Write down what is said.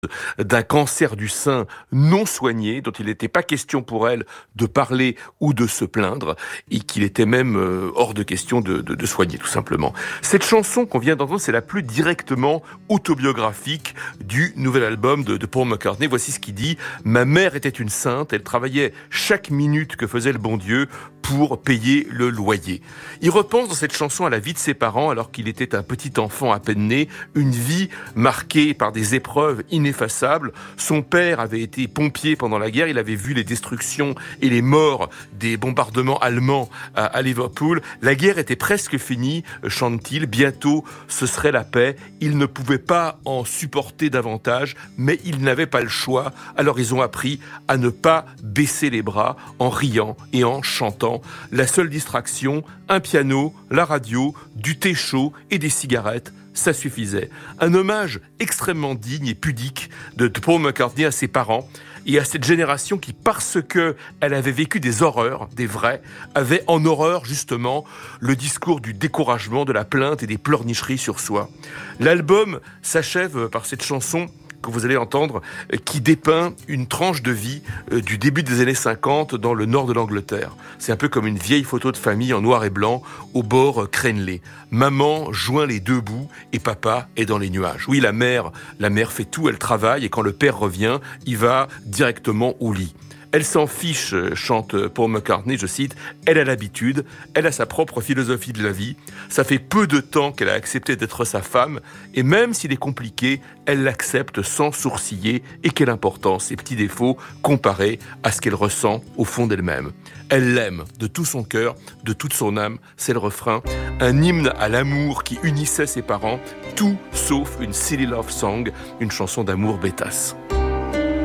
d'un cancer du sein non soigné, dont il n'était pas question pour elle de parler ou de se plaindre, et qu'il était même hors de question de soigner, tout simplement. Cette chanson qu'on vient d'entendre, c'est la plus directement autobiographique du nouvel album de Paul McCartney. Voici ce qu'il dit: « Ma mère était une sainte, elle travaillait chaque minute que faisait le bon Dieu pour payer le loyer. » Il repense dans cette chanson à la vie de ses parents alors qu'il était un petit enfant à peine né, une vie marquée par des épreuves ineffaçables. Son père avait été pompier pendant la guerre, il avait vu les destructions et les morts des bombardements allemands à Liverpool. La guerre était presque finie, chante-t-il, bientôt ce serait la paix. Il ne pouvait pas en supporter davantage, mais il n'avait pas le choix. Alors ils ont appris à ne pas baisser les bras en riant et en chantant. La seule distraction, un piano, la radio, du thé chaud et des cigarettes, ça suffisait. Un hommage extrêmement digne et pudique de Paul McCartney à ses parents et à cette génération qui, parce que elle avait vécu des horreurs, des vraies, avait en horreur justement le discours du découragement, de la plainte et des pleurnicheries sur soi. L'album s'achève par cette chanson que vous allez entendre, qui dépeint une tranche de vie du début des années 50 dans le nord de l'Angleterre. C'est un peu comme une vieille photo de famille en noir et blanc au bord crénelé. Maman joint les deux bouts et papa est dans les nuages. Oui, la mère fait tout, elle travaille et quand le père revient, il va directement au lit. Elle s'en fiche, chante Paul McCartney, je cite, « Elle a l'habitude, elle a sa propre philosophie de la vie. Ça fait peu de temps qu'elle a accepté d'être sa femme, et même s'il est compliqué, elle l'accepte sans sourciller. Et quelle importance, ses petits défauts, comparés à ce qu'elle ressent au fond d'elle-même. Elle l'aime de tout son cœur, de toute son âme, c'est le refrain. Un hymne à l'amour qui unissait ses parents, tout sauf une silly love song, une chanson d'amour bêtasse. »